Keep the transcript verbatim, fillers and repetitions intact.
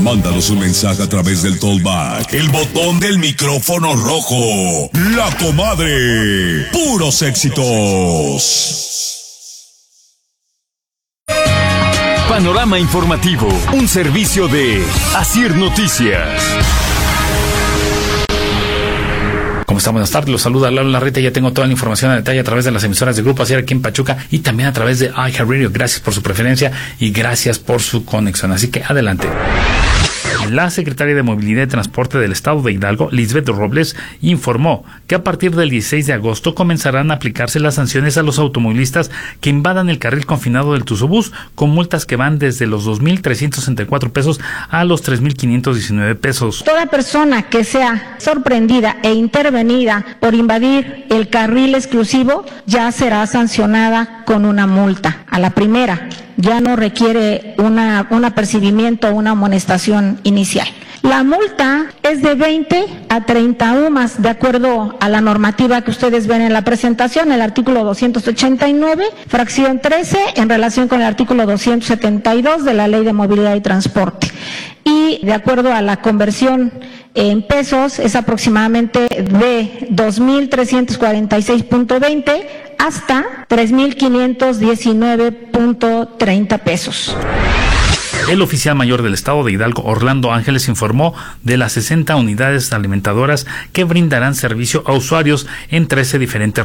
Mándanos un mensaje a través del Tollback, el botón del micrófono rojo. La Comadre. Puros éxitos. Panorama informativo, un servicio de Asir Noticias. ¿Cómo están? Buenas tardes, los saluda Lalo Larreta. Ya tengo toda la información a detalle a través de las emisoras de Grupo Asir aquí en Pachuca y también a través de iHeartRadio. Gracias por su preferencia y gracias por su conexión. Así que adelante. La secretaria de Movilidad y Transporte del Estado de Hidalgo, Lisbeth Robles, informó que a partir del dieciséis de agosto comenzarán a aplicarse las sanciones a los automovilistas que invadan el carril confinado del Tuzobús, con multas que van desde los dos mil trescientos sesenta y cuatro pesos a los tres mil quinientos diecinueve pesos. Toda persona que sea sorprendida e intervenida por invadir el carril exclusivo ya será sancionada con una multa. A la primera, ya no requiere una, un apercibimiento o una amonestación inicial. La multa es de veinte a treinta U M A S, de acuerdo a la normativa que ustedes ven en la presentación, el artículo doscientos ochenta y nueve, fracción trece, en relación con el artículo doscientos setenta y dos de la Ley de Movilidad y Transporte. Y de acuerdo a la conversión en pesos, es aproximadamente de dos mil trescientos cuarenta y seis punto veinte hasta tres mil quinientos diecinueve punto treinta pesos. El oficial mayor del Estado de Hidalgo, Orlando Ángeles, informó de las sesenta unidades alimentadoras que brindarán servicio a usuarios en trece diferentes